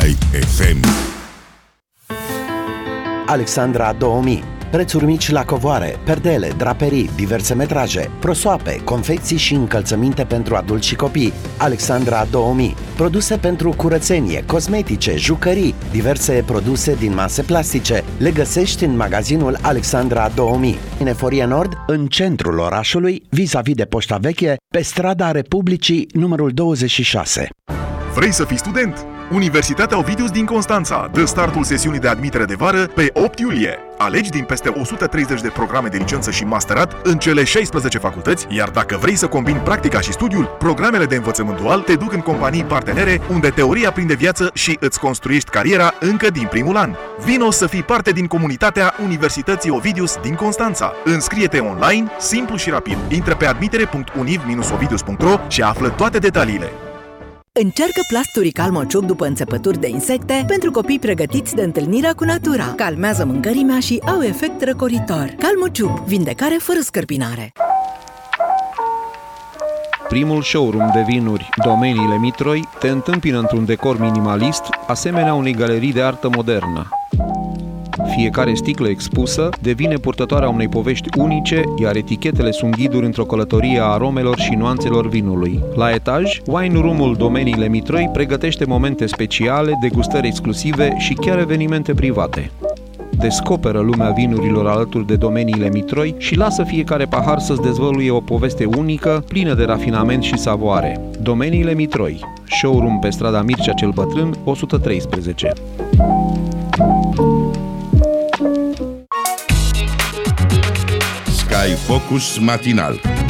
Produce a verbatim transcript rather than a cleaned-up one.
Sky F M. Alexandra două mii. Prețuri mici la covoare, perdele, draperii, diverse metraje, prosoape, confecții și încălțăminte pentru adulți și copii. Alexandra două mii. Produse pentru curățenie, cosmetice, jucării, diverse produse din mase plastice. Le găsești în magazinul Alexandra două mii. În Eforie Nord, în centrul orașului, vis-a-vis de Poșta Veche, pe strada Republicii, numărul douăzeci și șase. Vrei să fii student? Universitatea Ovidius din Constanța dă startul sesiunii de admitere de vară pe opt iulie. Alegi din peste o sută treizeci de programe de licență și masterat în cele șaisprezece facultăți, iar dacă vrei să combini practica și studiul, programele de învățământ dual te duc în companii partenere unde teoria prinde viață și îți construiești cariera încă din primul an. Vino să fii parte din comunitatea Universității Ovidius din Constanța. Înscrie-te online, simplu și rapid. Intră pe admitere punct univ ovidius punct ro și află toate detaliile. Încearcă plasturi Calmociuc după înțepături de insecte pentru copii pregătiți de întâlnirea cu natura. Calmează mâncărimea și au efect răcoritor. Calmociuc, vindecare fără scărpinare. Primul showroom de vinuri, Domeniile Mitroi, te întâmpină într-un decor minimalist, asemenea unei galerii de artă modernă. Fiecare sticlă expusă devine purtătoarea unei povești unice, iar etichetele sunt ghiduri într-o călătorie a aromelor și nuanțelor vinului. La etaj, Wine Room-ul Domeniile Mitroi pregătește momente speciale, degustări exclusive și chiar evenimente private. Descoperă lumea vinurilor alături de Domeniile Mitroi și lasă fiecare pahar să-ți dezvăluie o poveste unică, plină de rafinament și savoare. Domeniile Mitroi, showroom pe strada Mircea cel Bătrân, o sută treisprezece. Sky Focus matinal.